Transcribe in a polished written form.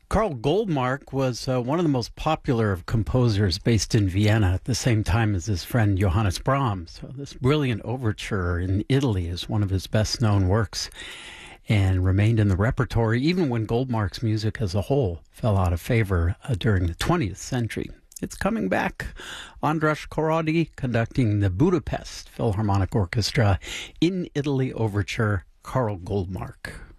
Karl Goldmark was one of the most popular of composers based in Vienna at the same time as his friend Johannes Brahms. So this brilliant overture in Italy is one of his best-known works and remained in the repertory even when Goldmark's music as a whole fell out of favor during the 20th century. It's coming back. Andras Korody conducting the Budapest Philharmonic Orchestra in Italy overture, Karl Goldmark.